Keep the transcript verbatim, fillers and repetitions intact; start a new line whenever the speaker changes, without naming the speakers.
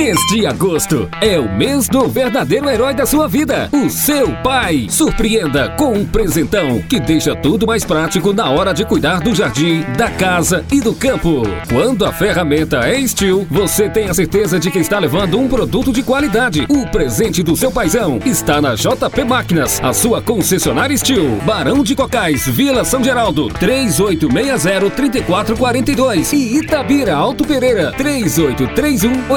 Mês de agosto é o mês do verdadeiro herói da sua vida, o seu pai. Surpreenda com um presentão que deixa tudo mais prático na hora de cuidar do jardim, da casa e do campo. Quando a ferramenta é Steel, você tem a certeza de que está levando um produto de qualidade. O presente do seu paizão está na J P Máquinas, a sua concessionária Steel, Barão de Cocais, Vila São Geraldo, três oito seis zero, três quatro quatro dois e Itabira, Alto Pereira, três oito três um